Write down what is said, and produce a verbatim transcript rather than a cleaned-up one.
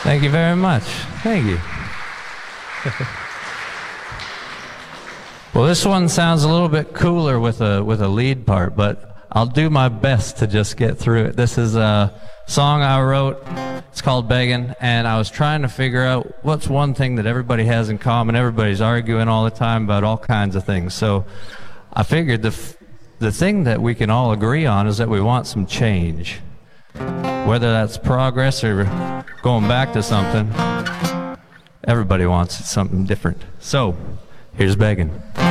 Thank you very much. Thank you. Well, this one sounds a little bit cooler with a with a lead part, but I'll do my best to just get through it. This is a song I wrote. It's called Begging, and I was trying to figure out what's one thing that everybody has in common. Everybody's arguing all the time about all kinds of things. So I figured the f- the thing that we can all agree on is that we want some change. Whether that's progress or going back to something, everybody wants something different. So, here's Begging.